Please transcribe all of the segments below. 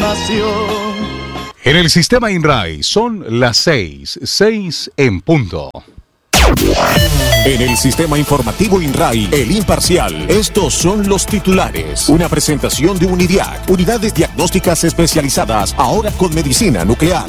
pasión. En el sistema INRAI son las 6 en punto. En el sistema informativo INRAI, El Imparcial, estos son los titulares. Una presentación de Unidiac, unidades diagnósticas especializadas, ahora con medicina nuclear.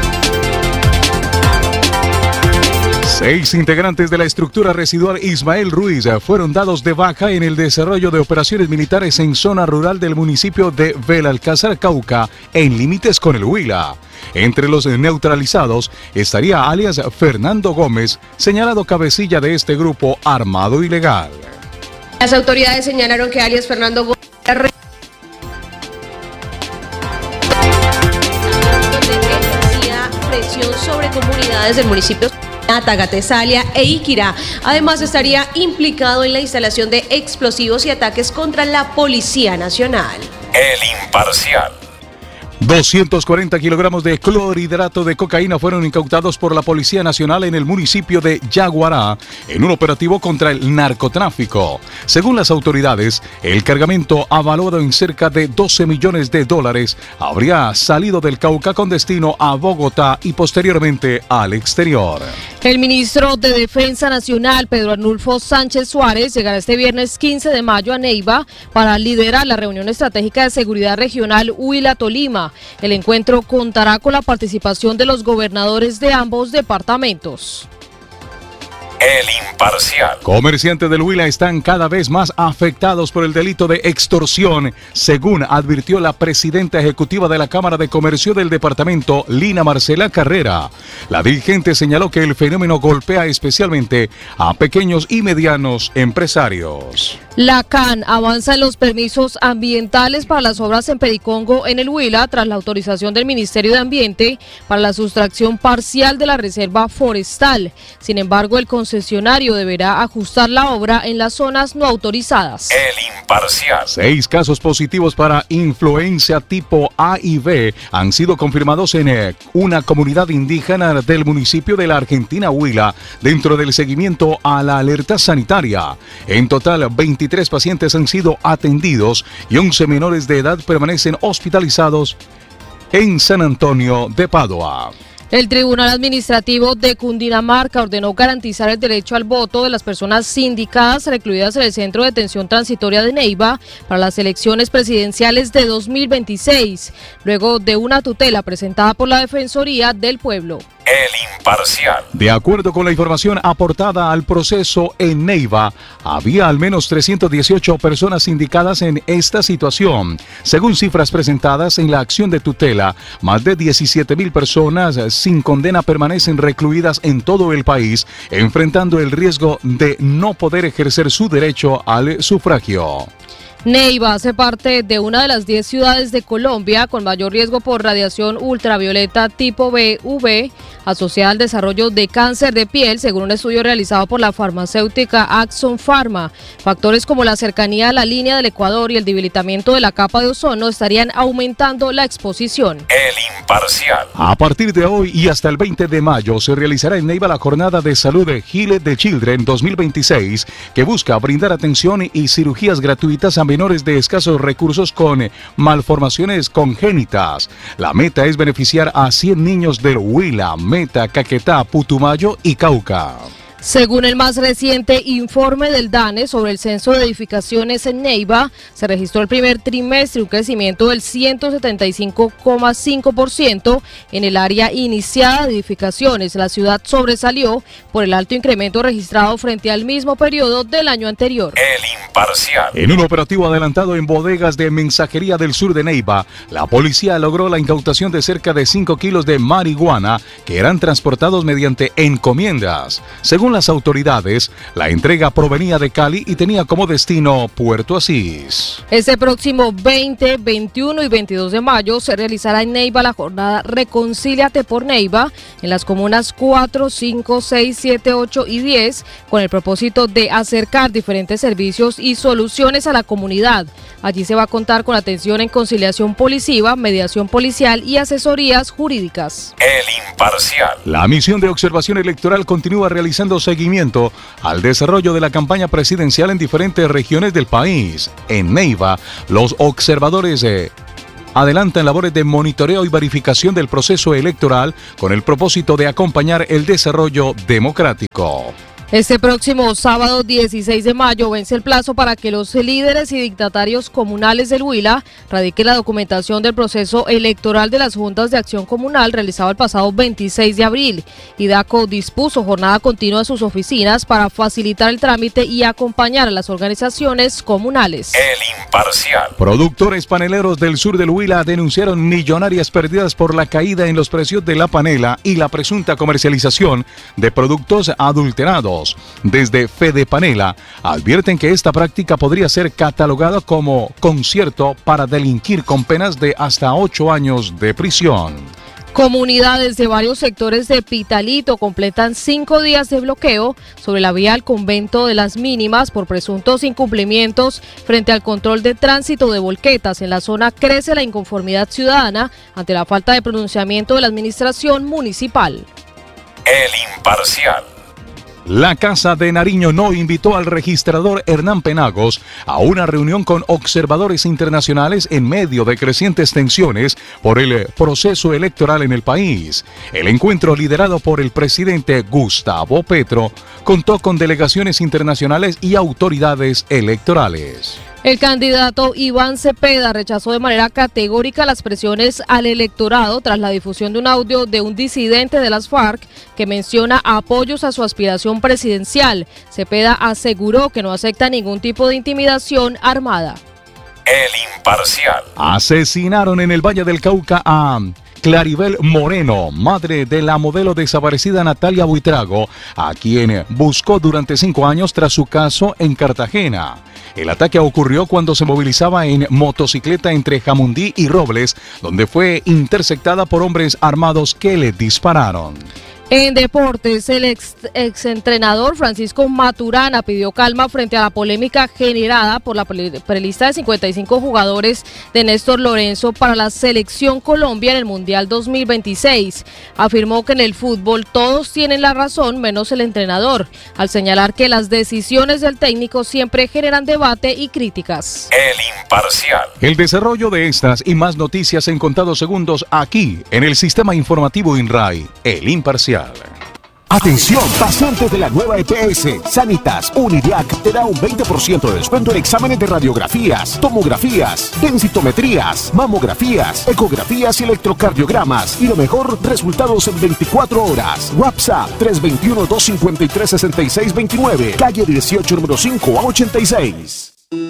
6 integrantes de la estructura residual Ismael Ruiz fueron dados de baja en el desarrollo de operaciones militares en zona rural del municipio de Belalcázar, Cauca, en límites con el Huila. Entre los neutralizados estaría alias Fernando Gómez, señalado cabecilla de este grupo armado ilegal. Las autoridades señalaron que alias Fernando Gómez ejercía presión sobre comunidades del municipio Tagatesalia e Iquirá. Además estaría implicado en la instalación de explosivos y ataques contra la Policía Nacional. El Imparcial. 240 kilogramos de clorhidrato de cocaína fueron incautados por la Policía Nacional en el municipio de Yaguará en un operativo contra el narcotráfico. Según las autoridades, el cargamento, avaluado en cerca de $12 millones, habría salido del Cauca con destino a Bogotá y posteriormente al exterior. El ministro de Defensa Nacional, Pedro Arnulfo Sánchez Suárez, llegará este viernes 15 de mayo a Neiva para liderar la reunión estratégica de seguridad regional Huila-Tolima. El encuentro contará con la participación de los gobernadores de ambos departamentos. El Imparcial. Comerciantes del Huila están cada vez más afectados por el delito de extorsión, según advirtió la presidenta ejecutiva de la Cámara de Comercio del departamento, Lina Marcela Carrera. La dirigente señaló que el fenómeno golpea especialmente a pequeños y medianos empresarios. La CAN avanza en los permisos ambientales para las obras en Pericongo, en el Huila, tras la autorización del Ministerio de Ambiente para la sustracción parcial de la reserva forestal. Sin embargo, el concesionario deberá ajustar la obra en las zonas no autorizadas. El Imparcial. 6 casos positivos para influenza tipo A y B han sido confirmados en una comunidad indígena del municipio de la Argentina Huila, dentro del seguimiento a la alerta sanitaria. En total, 23 pacientes han sido atendidos y 11 menores de edad permanecen hospitalizados en San Antonio de Padua. El Tribunal Administrativo de Cundinamarca ordenó garantizar el derecho al voto de las personas sindicadas recluidas en el Centro de Detención Transitoria de Neiva para las elecciones presidenciales de 2026, luego de una tutela presentada por la Defensoría del Pueblo. El Imparcial. De acuerdo con la información aportada al proceso en Neiva, había al menos 318 personas indicadas en esta situación. Según cifras presentadas en la acción de tutela, más de 17.000 personas sin condena permanecen recluidas en todo el país, enfrentando el riesgo de no poder ejercer su derecho al sufragio. Neiva hace parte de una de las 10 ciudades de Colombia con mayor riesgo por radiación ultravioleta tipo B-UV asociada al desarrollo de cáncer de piel, según un estudio realizado por la farmacéutica Axon Pharma. Factores como la cercanía a la línea del Ecuador y el debilitamiento de la capa de ozono estarían aumentando la exposición. El Imparcial. A partir de hoy y hasta el 20 de mayo se realizará en Neiva la Jornada de Salud de Heal the Children 2026, que busca brindar atención y cirugías gratuitas a menores de escasos recursos con malformaciones congénitas. La meta es beneficiar a 100 niños del Huila, Meta, Caquetá, Putumayo y Cauca. Según el más reciente informe del DANE sobre el censo de edificaciones en Neiva, se registró el primer trimestre un crecimiento del 175,5% en el área iniciada de edificaciones. La ciudad sobresalió por el alto incremento registrado frente al mismo periodo del año anterior. El Imparcial. En un operativo adelantado en bodegas de mensajería del sur de Neiva, la policía logró la incautación de cerca de 5 kilos de marihuana que eran transportados mediante encomiendas. Según las autoridades, la entrega provenía de Cali y tenía como destino Puerto Asís. Este próximo 20, 21 y 22 de mayo se realizará en Neiva la jornada Reconcíliate por Neiva en las comunas 4, 5, 6, 7, 8 y 10 con el propósito de acercar diferentes servicios y soluciones a la comunidad. Allí se va a contar con atención en conciliación policiva, mediación policial y asesorías jurídicas. El Imparcial. La misión de observación electoral continúa realizando seguimiento al desarrollo de la campaña presidencial en diferentes regiones del país. En Neiva, los observadores adelantan labores de monitoreo y verificación del proceso electoral con el propósito de acompañar el desarrollo democrático. Este próximo sábado 16 de mayo vence el plazo para que los líderes y dignatarios comunales del Huila radiquen la documentación del proceso electoral de las Juntas de Acción Comunal realizado el pasado 26 de abril. IDACO dispuso jornada continua en sus oficinas para facilitar el trámite y acompañar a las organizaciones comunales. El Imparcial. Productores paneleros del sur del Huila denunciaron millonarias pérdidas por la caída en los precios de la panela y la presunta comercialización de productos adulterados. Desde Fede Panela advierten que esta práctica podría ser catalogada como concierto para delinquir con penas de hasta 8 años de prisión. Comunidades de varios sectores de Pitalito completan 5 días de bloqueo sobre la vía al convento de las Mínimas por presuntos incumplimientos frente al control de tránsito de volquetas. En la zona crece la inconformidad ciudadana ante la falta de pronunciamiento de la administración municipal. El Imparcial. La Casa de Nariño no invitó al registrador Hernán Penagos a una reunión con observadores internacionales en medio de crecientes tensiones por el proceso electoral en el país. El encuentro, liderado por el presidente Gustavo Petro, contó con delegaciones internacionales y autoridades electorales. El candidato Iván Cepeda rechazó de manera categórica las presiones al electorado tras la difusión de un audio de un disidente de las FARC que menciona apoyos a su aspiración presidencial. Cepeda aseguró que no acepta ningún tipo de intimidación armada. El Imparcial. Asesinaron en el Valle del Cauca a Claribel Moreno, madre de la modelo desaparecida Natalia Buitrago, a quien buscó durante 5 años tras su caso en Cartagena. El ataque ocurrió cuando se movilizaba en motocicleta entre Jamundí y Robles, donde fue interceptada por hombres armados que le dispararon. En deportes, el exentrenador Francisco Maturana pidió calma frente a la polémica generada por la prelista de 55 jugadores de Néstor Lorenzo para la Selección Colombia en el Mundial 2026. Afirmó que en el fútbol todos tienen la razón menos el entrenador, al señalar que las decisiones del técnico siempre generan debate y críticas. El Imparcial. El desarrollo de estas y más noticias en contados segundos aquí en el Sistema Informativo INRAI, El Imparcial. Atención, pacientes de la nueva EPS, Sanitas Unidiac te da un 20% de descuento en exámenes de radiografías, tomografías, densitometrías, mamografías, ecografías y electrocardiogramas. Y lo mejor, resultados en 24 horas. WhatsApp 321-253-6629, calle 18, número 5 a 86.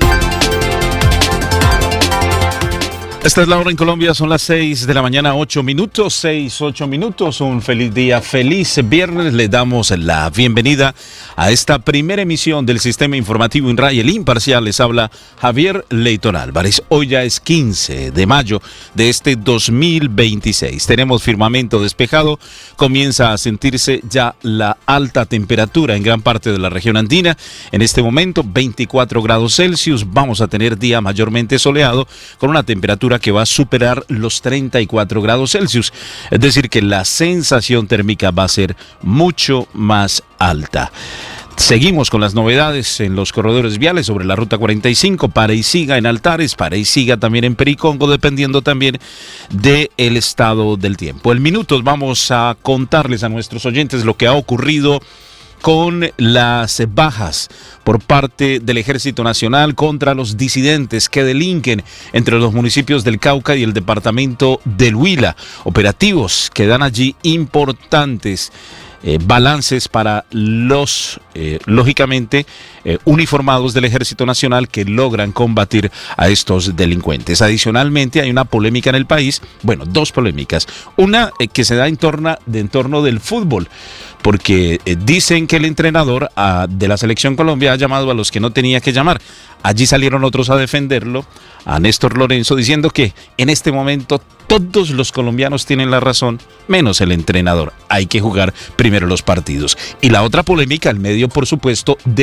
Esta es la hora en Colombia, son las 6 de la mañana, 8 minutos, 8 minutos. Un feliz día, feliz viernes. Les damos la bienvenida a esta primera emisión del Sistema Informativo INRAI, El Imparcial. Les habla Javier Leyton Álvarez. Hoy ya es 15 de mayo de este 2026. Tenemos firmamento despejado, comienza a sentirse ya la alta temperatura en gran parte de la región andina. En este momento, 24 grados Celsius. Vamos a tener día mayormente soleado con una temperatura que va a superar los 34 grados Celsius, es decir que la sensación térmica va a ser mucho más alta. Seguimos con las novedades en los corredores viales sobre la ruta 45, para y siga en Altares, para y siga también en Pericongo, dependiendo también del estado del tiempo. En minutos vamos a contarles a nuestros oyentes lo que ha ocurrido con las bajas por parte del Ejército Nacional contra los disidentes que delinquen entre los municipios del Cauca y el departamento del Huila. Operativos que dan allí importantes balances para los, lógicamente, uniformados del Ejército Nacional que logran combatir a estos delincuentes. Adicionalmente, hay una polémica en el país, bueno, dos polémicas. Una que se da en torno del fútbol, porque dicen que el entrenador de la Selección Colombia ha llamado a los que no tenía que llamar. Allí salieron otros a defenderlo, a Néstor Lorenzo, diciendo que en este momento todos los colombianos tienen la razón, menos el entrenador. Hay que jugar primero los partidos. Y la otra polémica, al medio, por supuesto, del fútbol.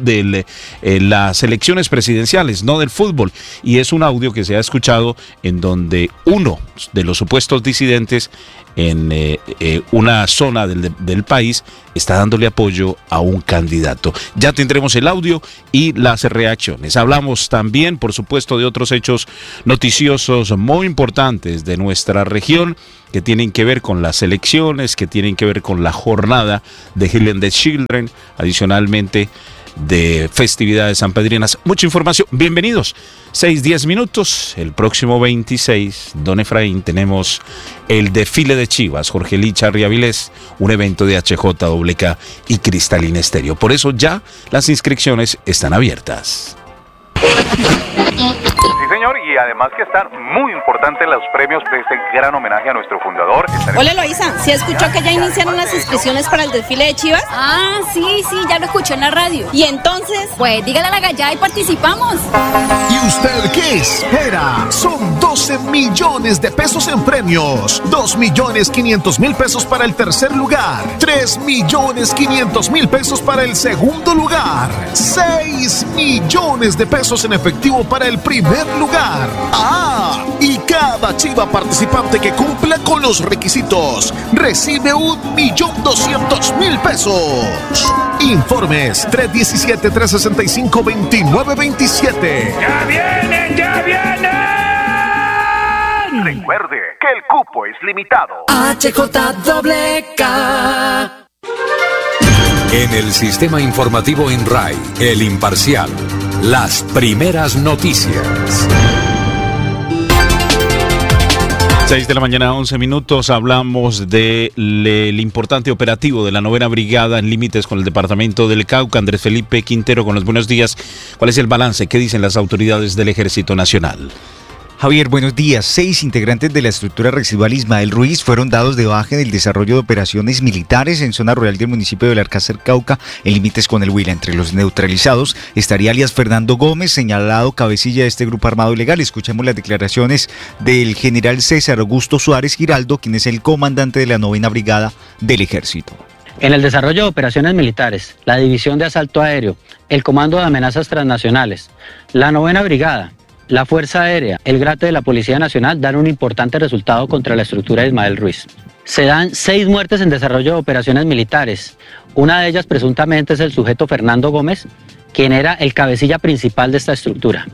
de las elecciones presidenciales, no del fútbol. Y es un audio que se ha escuchado en donde uno de los supuestos disidentes en una zona del país está dándole apoyo a un candidato. Ya tendremos el audio y las reacciones. Hablamos también, por supuesto, de otros hechos noticiosos muy importantes de nuestra región que tienen que ver con las elecciones, que tienen que ver con la jornada de Healing the Children, adicionalmente de festividades sanpedrinas. Mucha información. Bienvenidos. 6-10 minutos. El próximo 26, don Efraín, tenemos el desfile de Chivas, Jorge Licha Riavilés, un evento de HJWK y Cristalina Estéreo. Por eso ya las inscripciones están abiertas. Sí, señor, y además que están muy importantes los premios de este gran homenaje a nuestro fundador. Hola, Eloísa, ¿sí escuchó que ya iniciaron las inscripciones para el desfile de Chivas? Ah, sí, ya lo escuché en la radio. ¿Y entonces? Pues dígale a la gallada y participamos. ¿Y usted qué espera? Son 12 millones de pesos en premios, 2.500.000 pesos para el tercer lugar, 3.500.000 pesos para el segundo lugar, 6 millones de pesos en efectivo para el primer lugar. Ah, y cada chiva participante que cumpla con los requisitos recibe 1.200.000 pesos. Informes 317-365-2927. ¡Ya vienen, ya vienen! Recuerde que el cupo es limitado. HJWK. En el sistema informativo INRAI, El Imparcial, las primeras noticias. 6 de la mañana, 11 minutos. Hablamos del importante operativo de la 9ª Brigada en límites con el departamento del Cauca. Andrés Felipe Quintero, con los buenos días. ¿Cuál es el balance? ¿Qué dicen las autoridades del Ejército Nacional? Javier, buenos días. 6 integrantes de la estructura residual Ismael Ruiz fueron dados de baja en el desarrollo de operaciones militares en zona rural del municipio de Alcázar Cauca, en límites con el Huila. Entre los neutralizados estaría alias Fernando Gómez, señalado cabecilla de este grupo armado ilegal. Escuchemos las declaraciones del general César Augusto Suárez Giraldo, quien es el comandante de la 9ª Brigada del Ejército. En el desarrollo de operaciones militares, la División de Asalto Aéreo, el Comando de Amenazas Transnacionales, la 9ª Brigada, la Fuerza Aérea, el Grate de la Policía Nacional dan un importante resultado contra la estructura de Ismael Ruiz. Se dan 6 muertes en desarrollo de operaciones militares. Una de ellas presuntamente es el sujeto Fernando Gómez, quien era el cabecilla principal de esta estructura.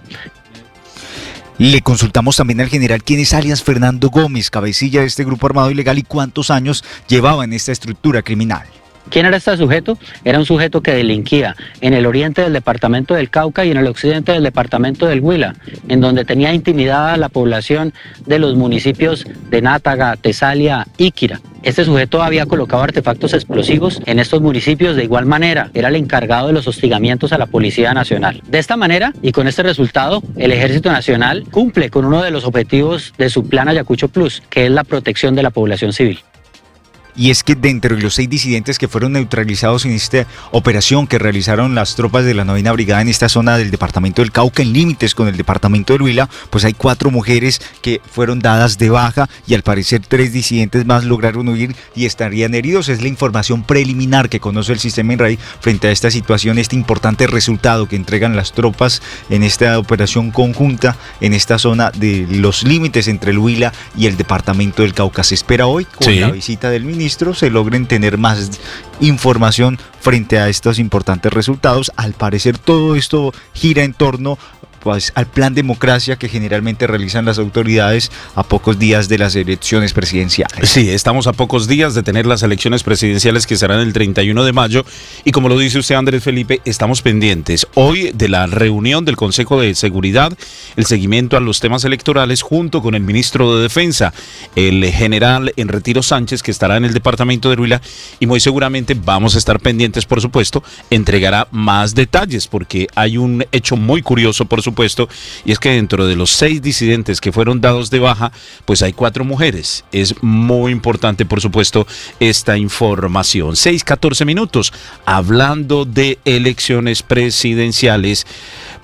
Le consultamos también al general quién es alias Fernando Gómez, cabecilla de este grupo armado ilegal, y cuántos años llevaba en esta estructura criminal. ¿Quién era este sujeto? Era un sujeto que delinquía en el oriente del departamento del Cauca y en el occidente del departamento del Huila, en donde tenía intimidada la población de los municipios de Nátaga, Tesalia, Íquira. Este sujeto había colocado artefactos explosivos en estos municipios. De igual manera, era el encargado de los hostigamientos a la Policía Nacional. De esta manera, y con este resultado, el Ejército Nacional cumple con uno de los objetivos de su Plan Ayacucho Plus, que es la protección de la población civil. Y es que dentro de los 6 disidentes que fueron neutralizados en esta operación que realizaron las tropas de la 9ª Brigada en esta zona del departamento del Cauca, en límites con el departamento del Huila, pues hay 4 mujeres que fueron dadas de baja y al parecer 3 disidentes más lograron huir y estarían heridos. Es la información preliminar que conoce el sistema INRAI frente a esta situación, este importante resultado que entregan las tropas en esta operación conjunta en esta zona de los límites entre el Huila y el departamento del Cauca. Se espera hoy, con la visita del ministro, se logren tener más información frente a estos importantes resultados. Al parecer todo esto gira en torno pues al plan democracia que generalmente realizan las autoridades a pocos días de las elecciones presidenciales. Sí, estamos a pocos días de tener las elecciones presidenciales que serán el 31 de mayo y como lo dice usted, Andrés Felipe, estamos pendientes hoy de la reunión del Consejo de Seguridad, el seguimiento a los temas electorales junto con el ministro de Defensa, el general en retiro Sánchez, que estará en el departamento de Huila, y muy seguramente vamos a estar pendientes, por supuesto, entregará más detalles porque hay un hecho muy curioso, por supuesto, y es que dentro de los 6 disidentes que fueron dados de baja, pues hay 4 mujeres. Es muy importante, por supuesto, esta información. 6:14 minutos. Hablando de elecciones presidenciales,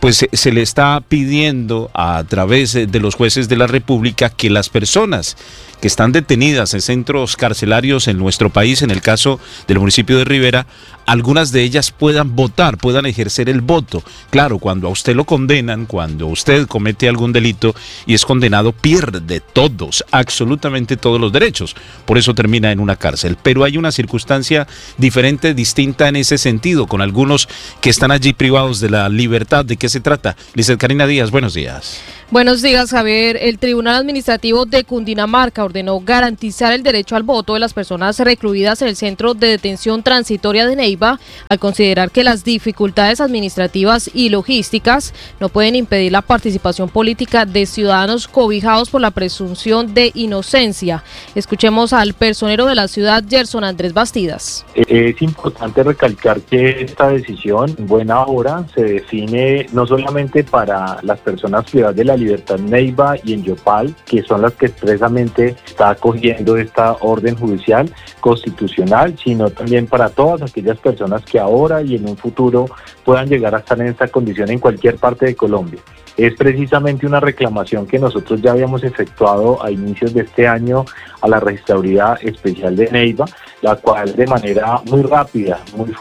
pues se le está pidiendo a través de los jueces de la República que las personas que están detenidas en centros carcelarios en nuestro país, en el caso del municipio de Rivera, algunas de ellas puedan votar, puedan ejercer el voto. Claro, cuando a usted lo condenan, cuando usted comete algún delito y es condenado, pierde todos, absolutamente todos los derechos. Por eso termina en una cárcel. Pero hay una circunstancia diferente, distinta en ese sentido, con algunos que están allí privados de la libertad. ¿De qué se trata? Lizeth Karina Díaz, buenos días. Buenos días, Javier. El Tribunal Administrativo de Cundinamarca ordenó garantizar el derecho al voto de las personas recluidas en el Centro de Detención Transitoria de Neiva, al considerar que las dificultades administrativas y logísticas no pueden impedir la participación política de ciudadanos cobijados por la presunción de inocencia. Escuchemos al personero de la ciudad, Gerson Andrés Bastidas. Es importante recalcar que esta decisión, en buena hora, se define no solamente para las personas privadas de la libertad en Neiva y en Yopal, que son las que expresamente está acogiendo esta orden judicial constitucional, sino también para todas aquellas personas que ahora y en un futuro puedan llegar a estar en esta condición en cualquier parte de Colombia. Es precisamente una reclamación que nosotros ya habíamos efectuado a inicios de este año a la Registraduría Especial de Neiva, la cual de manera muy rápida,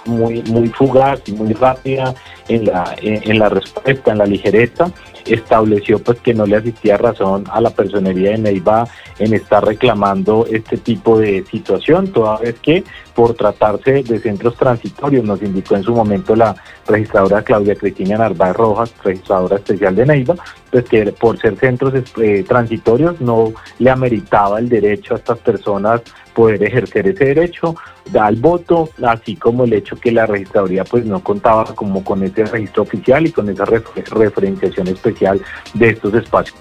muy fugaz y muy rápida en la respuesta, en la ligereza, estableció pues que no le asistía razón a la personería de Neiva en estar reclamando este tipo de situación, toda vez que por tratarse de centros transitorios, nos indicó en su momento la registradora Claudia Cristina Narváez Rojas, registradora especial de Neiva, pues que por ser centros transitorios no le ameritaba el derecho a estas personas poder ejercer ese derecho al voto, así como el hecho que la registraduría pues no contaba como con ese registro oficial y con esa referenciación especial de estos espacios.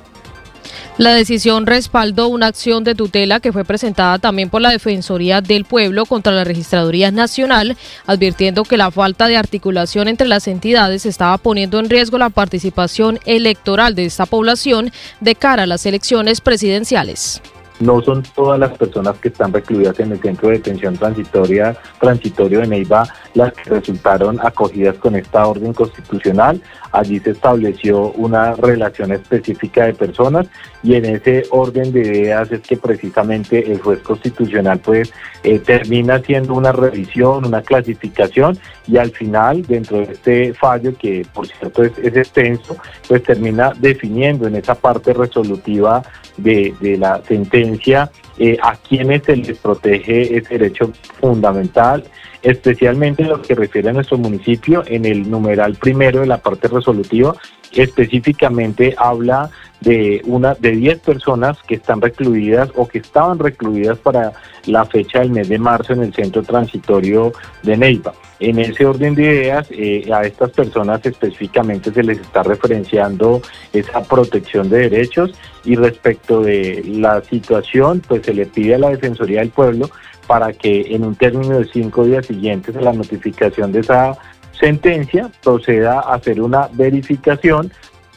La decisión respaldó una acción de tutela que fue presentada también por la Defensoría del Pueblo contra la Registraduría Nacional, advirtiendo que la falta de articulación entre las entidades estaba poniendo en riesgo la participación electoral de esta población de cara a las elecciones presidenciales. No son todas las personas que están recluidas en el Centro de Detención Transitorio de Neiva las que resultaron acogidas con esta orden constitucional. Allí se estableció una relación específica de personas y en ese orden de ideas es que precisamente el juez constitucional pues termina haciendo una revisión, una clasificación y al final dentro de este fallo, que por cierto es extenso, pues termina definiendo en esa parte resolutiva de la sentencia a quienes se les protege ese derecho fundamental, especialmente en lo que refiere a nuestro municipio. En el numeral primero de la parte resolutiva específicamente habla de 10 personas que están recluidas o que estaban recluidas para la fecha del mes de marzo en el centro transitorio de Neiva. En ese orden de ideas, a estas personas específicamente se les está referenciando esa protección de derechos y respecto de la situación, pues se le pide a la Defensoría del Pueblo para que en un término de 5 días siguientes a la notificación de esa sentencia proceda a hacer una verificación.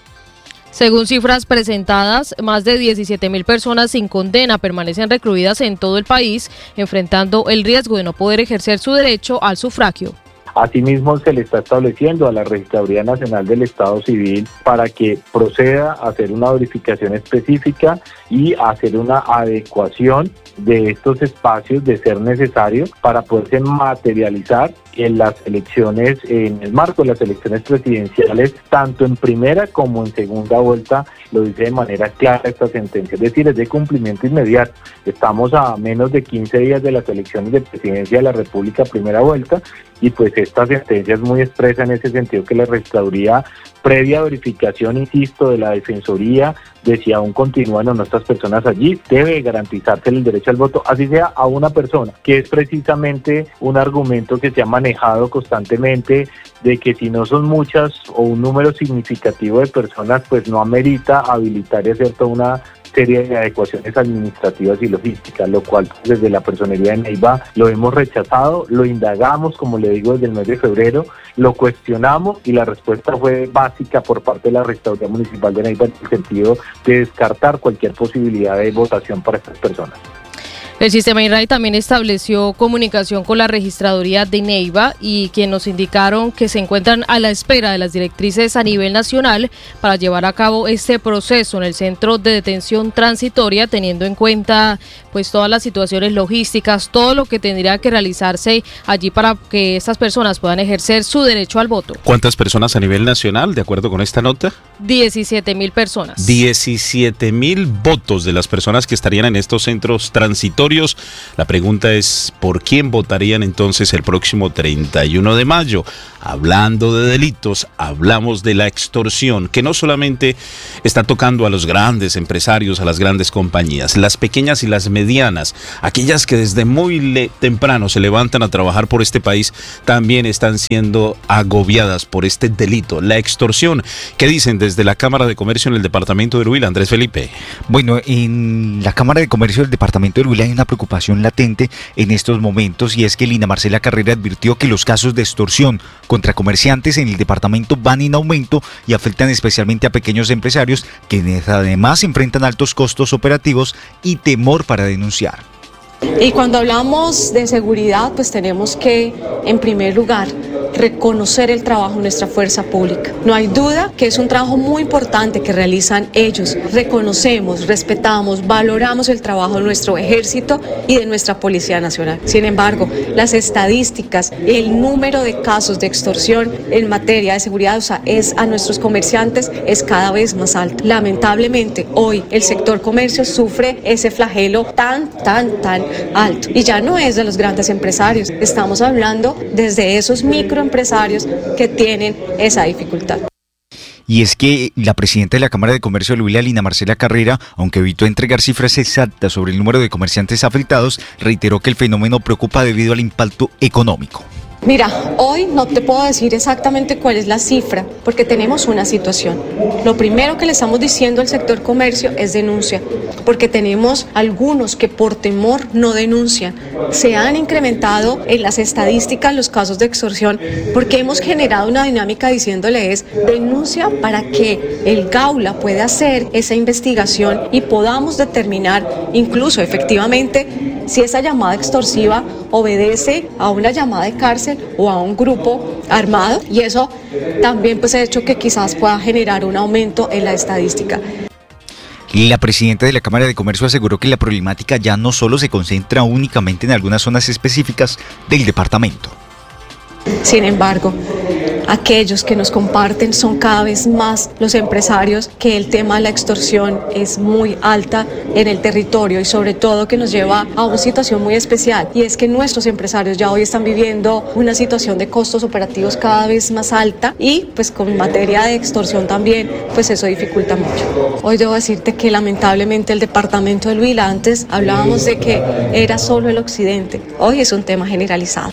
Según cifras presentadas, más de 17.000 personas sin condena permanecen recluidas en todo el país, enfrentando el riesgo de no poder ejercer su derecho al sufragio. Asimismo, se le está estableciendo a la Registraduría Nacional del Estado Civil para que proceda a hacer una verificación específica y hacer una adecuación de estos espacios de ser necesario para poderse materializar en las elecciones, en el marco de las elecciones presidenciales, tanto en primera como en segunda vuelta. Lo dice de manera clara esta sentencia, es decir, es de cumplimiento inmediato. Estamos a menos de 15 días de las elecciones de presidencia de la República, primera vuelta, y pues esta sentencia es muy expresa en ese sentido, que la registraduría, previa verificación, insisto, de la Defensoría, de si aún continúan o no estas personas allí, debe garantizarse el derecho al voto, así sea a una persona, que es precisamente un argumento que se ha manejado constantemente, de que si no son muchas o un número significativo de personas, pues no amerita habilitar y hacer toda una serie de adecuaciones administrativas y logísticas, lo cual desde la personería de Neiva lo hemos rechazado, lo indagamos, como le digo, desde el mes de febrero, lo cuestionamos y la respuesta fue básica por parte de la Registraduría Municipal de Neiva en el sentido de descartar cualquier posibilidad de votación para estas personas. El sistema INRAI también estableció comunicación con la registraduría de Neiva y quienes nos indicaron que se encuentran a la espera de las directrices a nivel nacional para llevar a cabo este proceso en el centro de detención transitoria, teniendo en cuenta pues todas las situaciones logísticas, todo lo que tendría que realizarse allí para que estas personas puedan ejercer su derecho al voto. ¿Cuántas personas a nivel nacional, de acuerdo con esta nota? 17.000 personas. 17.000 votos de las personas que estarían en estos centros transitorios. La pregunta es, ¿por quién votarían entonces el próximo 31 de mayo? Hablando de delitos, hablamos de la extorsión, que no solamente está tocando a los grandes empresarios, a las grandes compañías, las pequeñas y las medianas, aquellas que desde muy temprano se levantan a trabajar por este país, también están siendo agobiadas por este delito, la extorsión. ¿Qué dicen desde la Cámara de Comercio en el departamento de Huila, Andrés Felipe? Bueno, en la Cámara de Comercio del departamento de Huila hay una preocupación latente en estos momentos, y es que Lina Marcela Carrera advirtió que los casos de extorsión contra comerciantes en el departamento van en aumento y afectan especialmente a pequeños empresarios, quienes además enfrentan altos costos operativos y temor para denunciar. Y cuando hablamos de seguridad, pues tenemos que, en primer lugar, reconocer el trabajo de nuestra fuerza pública. No hay duda que es un trabajo muy importante que realizan ellos. Reconocemos, respetamos, valoramos el trabajo de nuestro ejército y de nuestra Policía Nacional. Sin embargo, las estadísticas, el número de casos de extorsión en materia de seguridad, o sea, a nuestros comerciantes es cada vez más alto. Lamentablemente, hoy el sector comercio sufre ese flagelo tan alto. Y ya no es de los grandes empresarios, estamos hablando desde esos microempresarios que tienen esa dificultad. Y es que la presidenta de la Cámara de Comercio de Huila, Lina Marcela Carrera, aunque evitó entregar cifras exactas sobre el número de comerciantes afectados, reiteró que el fenómeno preocupa debido al impacto económico. Mira, hoy no te puedo decir exactamente cuál es la cifra, porque tenemos una situación. Lo primero que le estamos diciendo al sector comercio es denuncia, porque tenemos algunos que por temor no denuncian. Se han incrementado en las estadísticas los casos de extorsión, porque hemos generado una dinámica diciéndoles denuncia para que el Gaula pueda hacer esa investigación y podamos determinar incluso efectivamente si esa llamada extorsiva obedece a una llamada de cárcel o a un grupo armado, y eso también pues ha hecho que quizás pueda generar un aumento en la estadística. La presidenta de la Cámara de Comercio aseguró que la problemática ya no solo se concentra únicamente en algunas zonas específicas del departamento. Sin embargo, aquellos que nos comparten son cada vez más los empresarios, que el tema de la extorsión es muy alta en el territorio y sobre todo que nos lleva a una situación muy especial, y es que nuestros empresarios ya hoy están viviendo una situación de costos operativos cada vez más alta, y pues con materia de extorsión también pues eso dificulta mucho. Hoy debo decirte que lamentablemente el departamento del Huila, antes hablábamos de que era solo el occidente, hoy es un tema generalizado.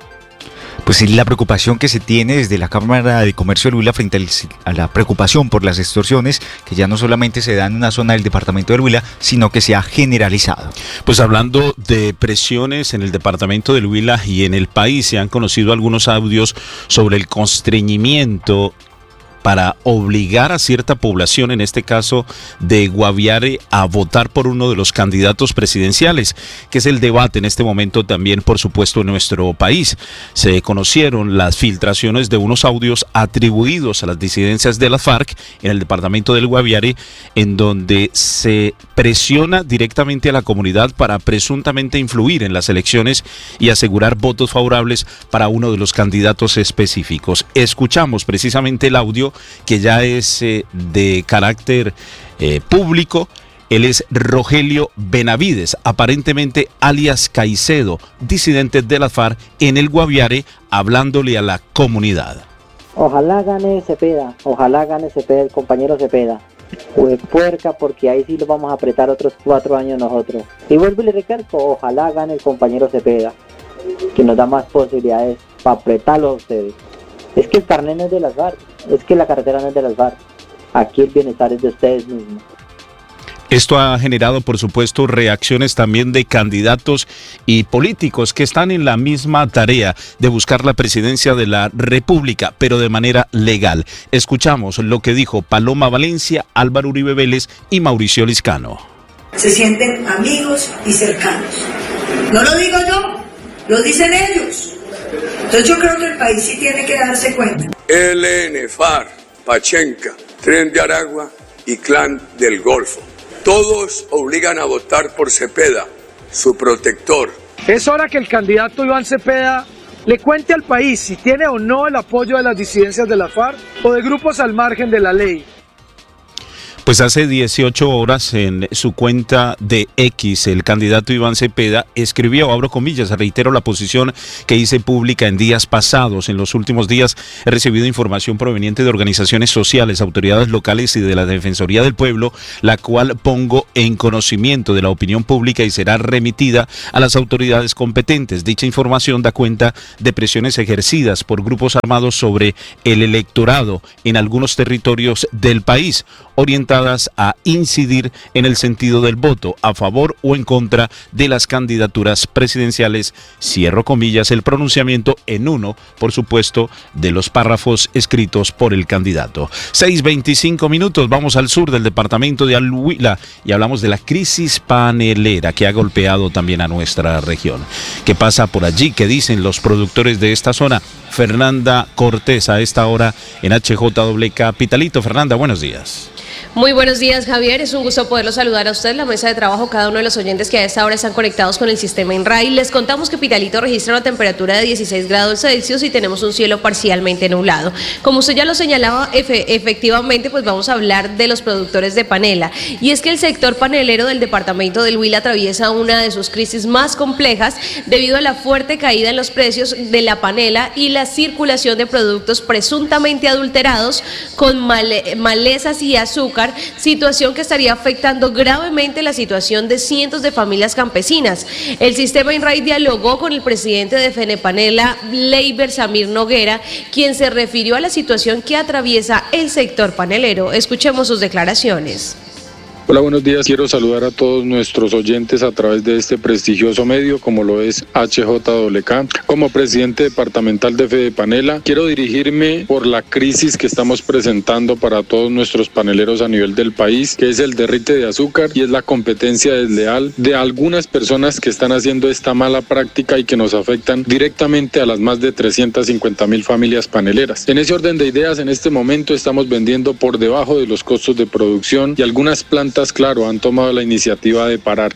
Pues la preocupación que se tiene desde la Cámara de Comercio de Huila frente a la preocupación por las extorsiones, que ya no solamente se da en una zona del departamento de Huila, sino que se ha generalizado. Pues hablando de presiones en el departamento de Huila y en el país, se han conocido algunos audios sobre el constreñimiento para obligar a cierta población, en este caso de Guaviare, a votar por uno de los candidatos presidenciales, que es el debate en este momento también, por supuesto, en nuestro país. Se conocieron las filtraciones de unos audios atribuidos a las disidencias de la FARC en el departamento del Guaviare, en donde se presiona directamente a la comunidad para presuntamente influir en las elecciones y asegurar votos favorables para uno de los candidatos específicos. Escuchamos precisamente el audio, que ya es de carácter público. Él es Rogelio Benavides, aparentemente alias Caicedo, disidente de la FARC en el Guaviare, hablándole a la comunidad. Ojalá gane Cepeda el compañero Cepeda. Pues puerca, porque ahí sí lo vamos a apretar otros 4 años nosotros. Y vuelvo y le recalco, ojalá gane el compañero Cepeda, que nos da más posibilidades para apretarlo a ustedes. Es que el carnet no es de las FARC, es que la carretera no es de las FARC. Aquí el bienestar es de ustedes mismos. Esto ha generado, por supuesto, reacciones también de candidatos y políticos que están en la misma tarea de buscar la presidencia de la República, pero de manera legal. Escuchamos lo que dijo Paloma Valencia, Álvaro Uribe Vélez y Mauricio Liscano. se sienten amigos y cercanos. No lo digo yo, lo dicen ellos. Entonces yo creo que el país sí tiene que darse cuenta. ELN, FARC, Pachenca, Tren de Aragua y Clan del Golfo. Todos obligan a votar por Cepeda, su protector. Es hora que el candidato Iván Cepeda le cuente al país si tiene o no el apoyo de las disidencias de la FARC o de grupos al margen de la ley. Pues hace 18 horas en su cuenta de X, el candidato Iván Cepeda escribió, abro comillas, reitero la posición que hice pública en días pasados. En los últimos días he recibido información proveniente de organizaciones sociales, autoridades locales y de la Defensoría del Pueblo, la cual pongo en conocimiento de la opinión pública y será remitida a las autoridades competentes. Dicha información da cuenta de presiones ejercidas por grupos armados sobre el electorado en algunos territorios del país, orientadas a incidir en el sentido del voto a favor o en contra de las candidaturas presidenciales, cierro comillas, el pronunciamiento en uno, por supuesto, de los párrafos escritos por el candidato. 6:25 minutos, vamos al sur del departamento de Al-Huila y hablamos de la crisis panelera que ha golpeado también a nuestra región. ¿Qué pasa por allí? ¿Qué dicen los productores de esta zona? Fernanda Cortés a esta hora en HJW Capitalito. Fernanda, buenos días. Muy buenos días, Javier. Es un gusto poderlo saludar a usted, la mesa de trabajo, cada uno de los oyentes que a esta hora están conectados con el sistema INRAI. Les contamos que Pitalito registra una temperatura de 16 grados Celsius y tenemos un cielo parcialmente nublado. Como usted ya lo señalaba, efectivamente, pues vamos a hablar de los productores de panela. Y es que el sector panelero del departamento del Huila atraviesa una de sus crisis más complejas debido a la fuerte caída en los precios de la panela y la circulación de productos presuntamente adulterados con malezas y azúcar, situación que estaría afectando gravemente la situación de cientos de familias campesinas. El sistema INRAI dialogó con el presidente de Fenepanela, Leiber Samir Noguera, quien se refirió a la situación que atraviesa el sector panelero. Escuchemos sus declaraciones. Hola, buenos días. Quiero saludar a todos nuestros oyentes a través de este prestigioso medio, como lo es HJWK. Como presidente departamental de Fedepanela, quiero dirigirme por la crisis que estamos presentando para todos nuestros paneleros a nivel del país, que es el derrite de azúcar y es la competencia desleal de algunas personas que están haciendo esta mala práctica y que nos afectan directamente a las más de 350,000 familias paneleras. En ese orden de ideas, en este momento estamos vendiendo por debajo de los costos de producción y algunas plantas, claro, han tomado la iniciativa de parar.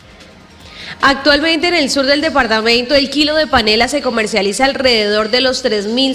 Actualmente en el sur del departamento el kilo de panela se comercializa alrededor de los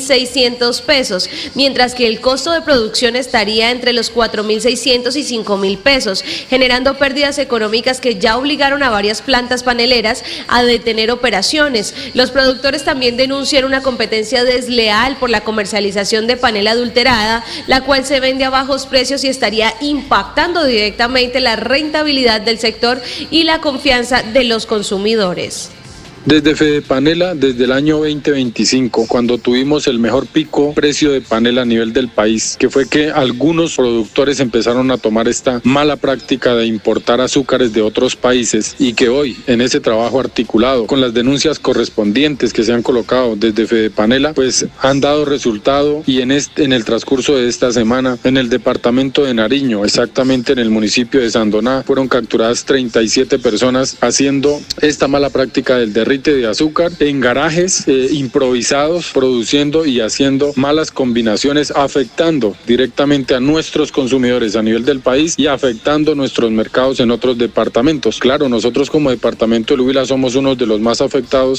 3.600 pesos, mientras que el costo de producción estaría entre los 4.600 y 5.000 pesos, generando pérdidas económicas que ya obligaron a varias plantas paneleras a detener operaciones. Los productores también denuncian una competencia desleal por la comercialización de panela adulterada, la cual se vende a bajos precios y estaría impactando directamente la rentabilidad del sector y la confianza de los consumidores. Desde Fedepanela, desde el año 2025, cuando tuvimos el mejor pico precio de panela a nivel del país, que fue que algunos productores empezaron a tomar esta mala práctica de importar azúcares de otros países y que hoy, en ese trabajo articulado, con las denuncias correspondientes que se han colocado desde Fedepanela, pues han dado resultado y en el transcurso de esta semana, en el departamento de Nariño, exactamente en el municipio de Sandoná, fueron capturadas 37 personas haciendo esta mala práctica del derrite de azúcar en garajes improvisados, produciendo y haciendo malas combinaciones, afectando directamente a nuestros consumidores a nivel del país y afectando nuestros mercados en otros departamentos. Claro, nosotros como departamento del Huila somos uno de los más afectados.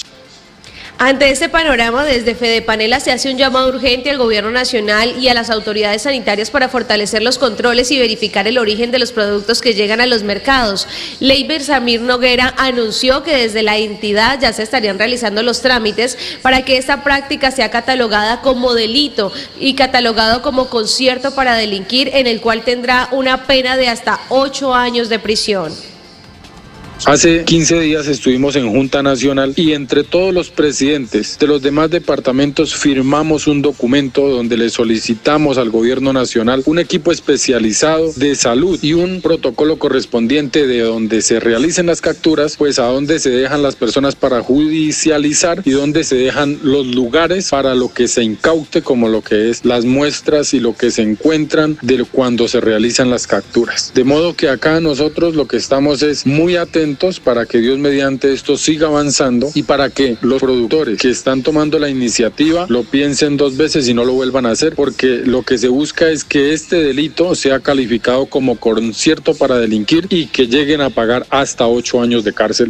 Ante este panorama, desde Fedepanela se hace un llamado urgente al gobierno nacional y a las autoridades sanitarias para fortalecer los controles y verificar el origen de los productos que llegan a los mercados. Leiber Samir Noguera anunció que desde la entidad ya se estarían realizando los trámites para que esta práctica sea catalogada como delito y catalogado como concierto para delinquir, en el cual tendrá una pena de hasta 8 años de prisión. Hace 15 días estuvimos en Junta Nacional y entre todos los presidentes de los demás departamentos firmamos un documento donde le solicitamos al gobierno nacional un equipo especializado de salud y un protocolo correspondiente de donde se realicen las capturas, pues a dónde se dejan las personas para judicializar y dónde se dejan los lugares para lo que se incaute, como lo que es las muestras y lo que se encuentran de cuando se realizan las capturas. De modo que acá nosotros lo que estamos es muy atentos para que Dios mediante esto siga avanzando y para que los productores que están tomando la iniciativa lo piensen 2 veces y no lo vuelvan a hacer, porque lo que se busca es que este delito sea calificado como concierto para delinquir y que lleguen a pagar hasta 8 años de cárcel.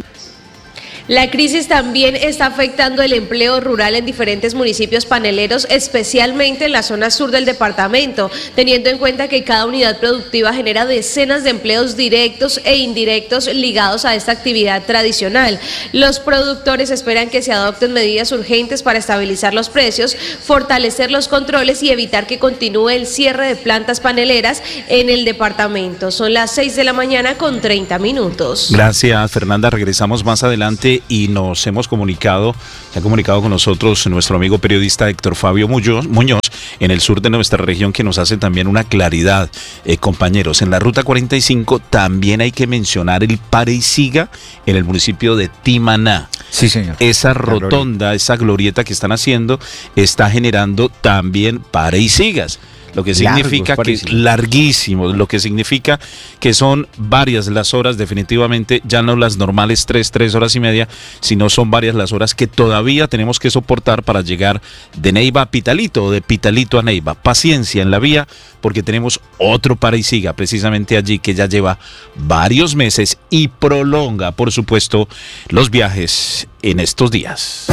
La crisis también está afectando el empleo rural en diferentes municipios paneleros, especialmente en la zona sur del departamento, teniendo en cuenta que cada unidad productiva genera decenas de empleos directos e indirectos ligados a esta actividad tradicional. Los productores esperan que se adopten medidas urgentes para estabilizar los precios, fortalecer los controles y evitar que continúe el cierre de plantas paneleras en el departamento. Son las 6 de la mañana con 30 minutos. Gracias, Fernanda. Regresamos más adelante y se ha comunicado con nosotros nuestro amigo periodista Héctor Fabio Muñoz en el sur de nuestra región, que nos hace también una claridad. Compañeros, en la ruta 45 también hay que mencionar el pare y siga en el municipio de Timaná. Sí, señor. Esa rotonda, esa glorieta que están haciendo está generando también pare y sigas. Lo que significa que es larguísimo, lo que significa que son varias las horas, definitivamente, ya no las normales 3 horas y media, sino son varias las horas que todavía tenemos que soportar para llegar de Neiva a Pitalito o de Pitalito a Neiva. Paciencia en la vía, porque tenemos otro pare y siga precisamente allí que ya lleva varios meses y prolonga, por supuesto, los viajes en estos días.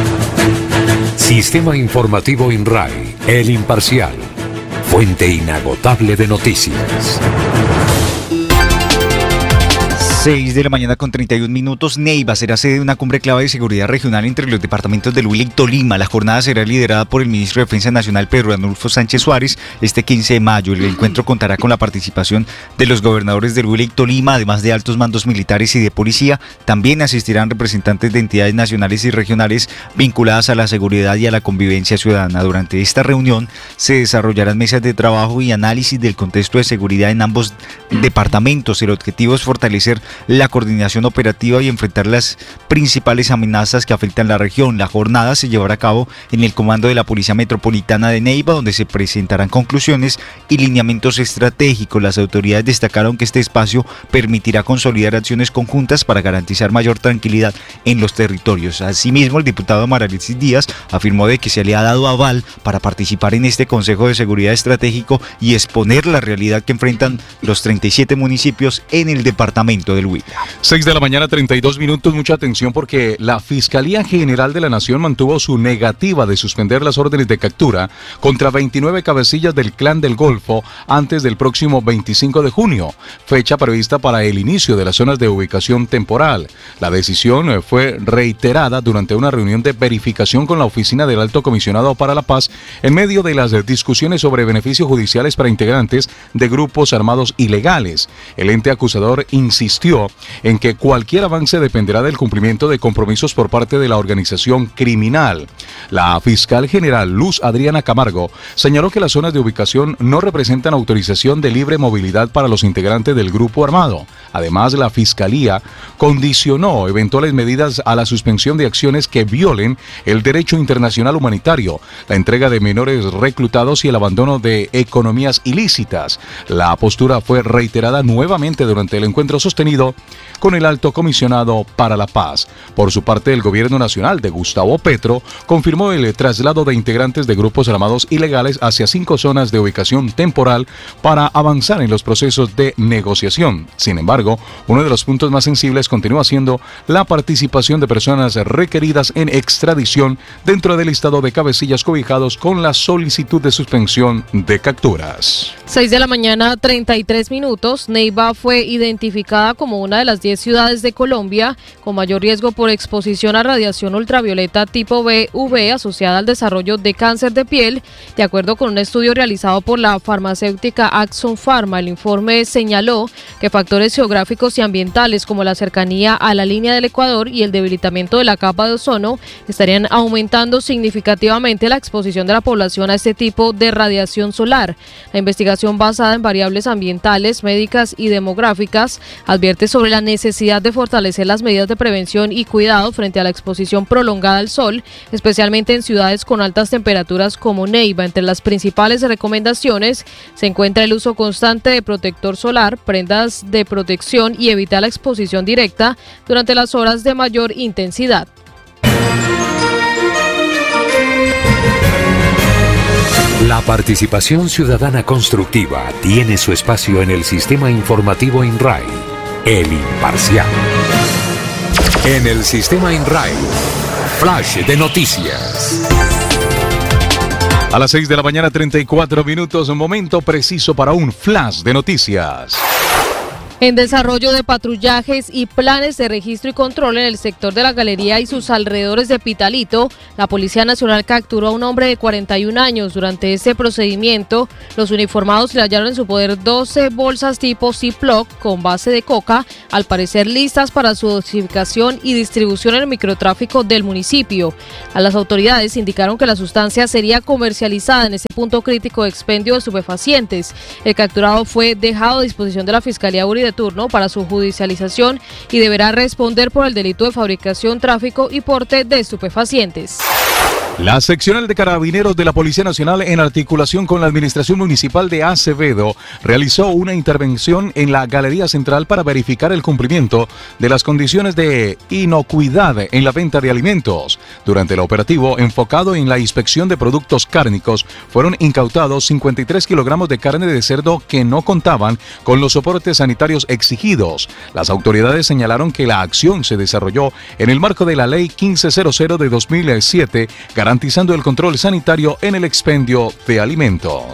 Sistema Informativo INRAI, El Imparcial. Fuente inagotable de noticias. 6 de la mañana con 31 minutos. Neiva será sede de una cumbre clave de seguridad regional entre los departamentos del Huila y Tolima. La jornada será liderada por el ministro de Defensa Nacional, Pedro Arnulfo Sánchez Suárez, este 15 de mayo. El encuentro contará con la participación de los gobernadores del Huila y Tolima, además de altos mandos militares y de policía. También asistirán representantes de entidades nacionales y regionales vinculadas a la seguridad y a la convivencia ciudadana. Durante esta reunión se desarrollarán mesas de trabajo y análisis del contexto de seguridad en ambos departamentos. El objetivo es fortalecer la coordinación operativa y enfrentar las principales amenazas que afectan la región. La jornada se llevará a cabo en el comando de la Policía Metropolitana de Neiva, donde se presentarán conclusiones y lineamientos estratégicos. Las autoridades destacaron que este espacio permitirá consolidar acciones conjuntas para garantizar mayor tranquilidad en los territorios. Asimismo, el diputado Amaralexis Díaz afirmó de que se le ha dado aval para participar en este Consejo de Seguridad Estratégico y exponer la realidad que enfrentan los 37 municipios en el departamento del Huila. 6 de la mañana, 32 minutos. Mucha atención, porque la Fiscalía General de la Nación mantuvo su negativa de suspender las órdenes de captura contra 29 cabecillas del Clan del Golfo antes del próximo 25 de junio, fecha prevista para el inicio de las zonas de ubicación temporal. La decisión fue reiterada durante una reunión de verificación con la Oficina del Alto Comisionado para la Paz en medio de las discusiones sobre beneficios judiciales para integrantes de grupos armados ilegales. El ente acusador insistió en que cualquier avance dependerá del cumplimiento de compromisos por parte de la organización criminal. La fiscal general Luz Adriana Camargo señaló que las zonas de ubicación no representan autorización de libre movilidad para los integrantes del grupo armado. Además, la fiscalía condicionó eventuales medidas a la suspensión de acciones que violen el derecho internacional humanitario, la entrega de menores reclutados y el abandono de economías ilícitas. La postura fue reiterada nuevamente durante el encuentro sostenido con el Alto Comisionado para la Paz. Por su parte, el gobierno nacional de Gustavo Petro confirmó el traslado de integrantes de grupos armados ilegales hacia 5 zonas de ubicación temporal para avanzar en los procesos de negociación. Sin embargo, uno de los puntos más sensibles continúa siendo la participación de personas requeridas en extradición dentro del listado de cabecillas cobijados con la solicitud de suspensión de capturas. 6 de la mañana, 33 minutos. Neiva fue identificada como una de las 10 ciudades de Colombia con mayor riesgo por exposición a radiación ultravioleta tipo B/UV asociada al desarrollo de cáncer de piel, de acuerdo con un estudio realizado por la farmacéutica Axon Pharma. El informe señaló que factores geográficos y ambientales como la cercanía a la línea del Ecuador y el debilitamiento de la capa de ozono estarían aumentando significativamente la exposición de la población a este tipo de radiación solar. La investigación basada en variables ambientales, médicas y demográficas advierte sobre la necesidad de fortalecer las medidas de prevención y cuidado frente a la exposición prolongada al sol, especialmente en ciudades con altas temperaturas como Neiva. Entre las principales recomendaciones se encuentra el uso constante de protector solar, prendas de protección y evitar la exposición directa durante las horas de mayor intensidad. La participación ciudadana constructiva tiene su espacio en el sistema informativo INRAI, El Imparcial. En el sistema INRAI, flash de noticias. A las 6 de la mañana, 34 minutos, un momento preciso para un flash de noticias. En desarrollo de patrullajes y planes de registro y control en el sector de la Galería y sus alrededores de Pitalito, la Policía Nacional capturó a un hombre de 41 años. Durante este procedimiento, los uniformados le hallaron en su poder 12 bolsas tipo Ziploc con base de coca, al parecer listas para su dosificación y distribución en el microtráfico del municipio. A las autoridades indicaron que la sustancia sería comercializada en ese punto crítico de expendio de estupefacientes. El capturado fue dejado a disposición de la Fiscalía Uri de turno para su judicialización y deberá responder por el delito de fabricación, tráfico y porte de estupefacientes. La seccional de Carabineros de la Policía Nacional, en articulación con la Administración Municipal de Acevedo, realizó una intervención en la Galería Central para verificar el cumplimiento de las condiciones de inocuidad en la venta de alimentos. Durante el operativo enfocado en la inspección de productos cárnicos, fueron incautados 53 kilogramos de carne de cerdo que no contaban con los soportes sanitarios exigidos. Las autoridades señalaron que la acción se desarrolló en el marco de la Ley 1500 de 2007, garantizando el control sanitario en el expendio de alimentos.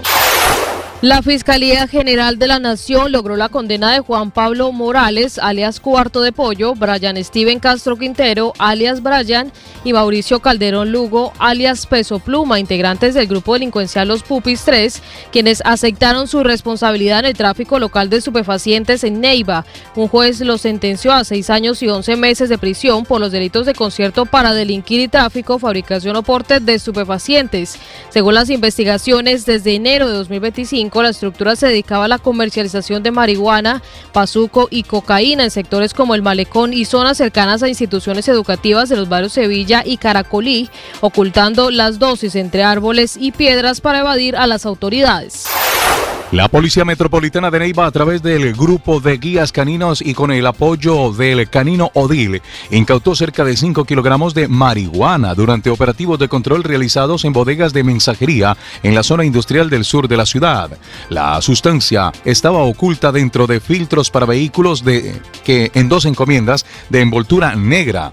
La Fiscalía General de la Nación logró la condena de Juan Pablo Morales, alias Cuarto de Pollo, Brian Steven Castro Quintero, alias Brian, y Mauricio Calderón Lugo, alias Peso Pluma, integrantes del grupo delincuencial Los Pupis 3, quienes aceptaron su responsabilidad en el tráfico local de estupefacientes en Neiva. Un juez los sentenció a 6 años y 11 meses de prisión por los delitos de concierto para delinquir y tráfico, fabricación o porte de estupefacientes. Según las investigaciones, desde enero de 2025, la estructura se dedicaba a la comercialización de marihuana, bazuco y cocaína en sectores como el Malecón y zonas cercanas a instituciones educativas de los barrios Sevilla y Caracolí, ocultando las dosis entre árboles y piedras para evadir a las autoridades. La Policía Metropolitana de Neiva, a través del grupo de guías caninos y con el apoyo del canino Odil, incautó cerca de 5 kilogramos de marihuana durante operativos de control realizados en bodegas de mensajería en la zona industrial del sur de la ciudad. La sustancia estaba oculta dentro de filtros para vehículos en 2 encomiendas de envoltura negra,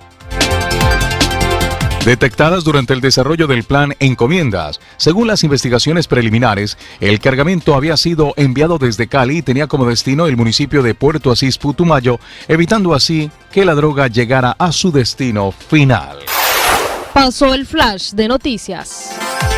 detectadas durante el desarrollo del plan Encomiendas. Según las investigaciones preliminares, el cargamento había sido enviado desde Cali y tenía como destino el municipio de Puerto Asís, Putumayo, evitando así que la droga llegara a su destino final. Pasó el flash de noticias.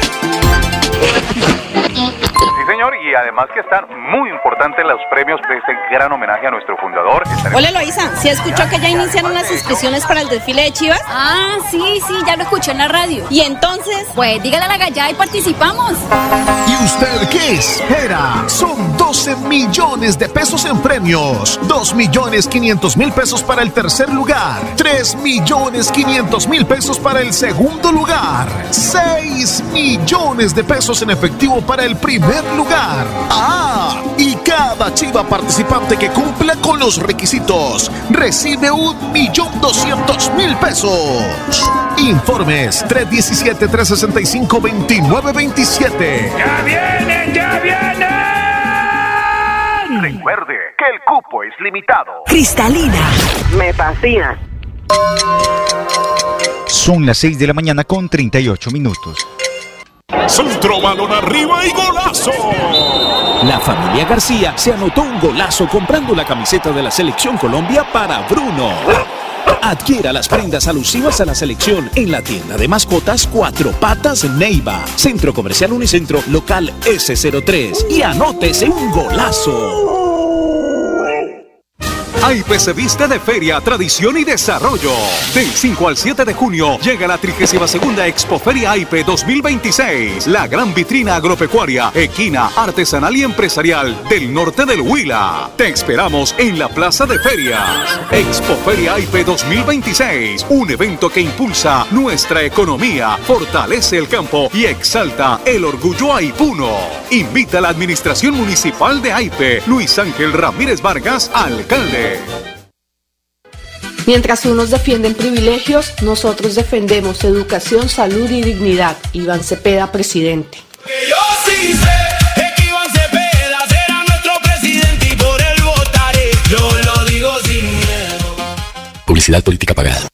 Sí, señor, y además que están muy importantes los premios de este gran homenaje a nuestro fundador. Hola, Eloísa, ¿sí escuchó que ya iniciaron las inscripciones para el desfile de Chivas? Ah, sí, ya lo escuché en la radio. ¿Y entonces? Pues dígale a la gallada y participamos. ¿Y usted qué espera? Son 12 millones de pesos en premios. 2.500.000 pesos para el tercer lugar. 3.500.000 pesos para el segundo lugar. 6 millones de pesos en efectivo para el primer lugar. ¡Ah! Y cada chiva participante que cumpla con los requisitos recibe 1.200.000 pesos. Informes 317-365-2927. ¡Ya vienen, ya vienen! Recuerde que el cupo es limitado. Cristalina. Me fascina. Son las 6 de la mañana con 38 minutos. Centro, balón arriba y golazo. La familia García se anotó un golazo comprando la camiseta de la Selección Colombia para Bruno. Adquiera las prendas alusivas a la selección en la tienda de mascotas Cuatro Patas Neiva, Centro Comercial Unicentro, local S03, y anótese un golazo. AIPE se viste de feria, tradición y desarrollo. Del 5 al 7 de junio llega la 32ª Expoferia AIPE 2026, la gran vitrina agropecuaria, equina, artesanal y empresarial del norte del Huila. Te esperamos en la Plaza de Ferias. Expoferia AIPE 2026, un evento que impulsa nuestra economía, fortalece el campo y exalta el orgullo aipuno. Invita a la Administración Municipal de AIPE, Luis Ángel Ramírez Vargas, alcalde. Mientras unos defienden privilegios, nosotros defendemos educación, salud y dignidad. Iván Cepeda, presidente. Yo sí sé que Iván Cepeda será nuestro presidente y por él votaré. Yo lo digo sin miedo. Publicidad política pagada.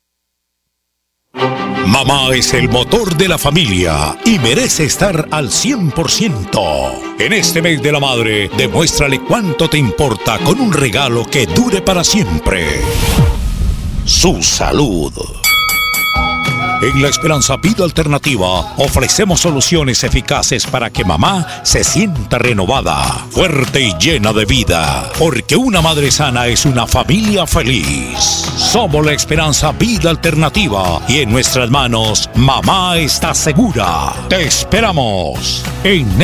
Mamá es el motor de la familia y merece estar al 100%. En este mes de la madre, demuéstrale cuánto te importa con un regalo que dure para siempre. Su salud. En La Esperanza Vida Alternativa ofrecemos soluciones eficaces para que mamá se sienta renovada, fuerte y llena de vida. Porque una madre sana es una familia feliz. Somos La Esperanza Vida Alternativa y en nuestras manos mamá está segura. Te esperamos en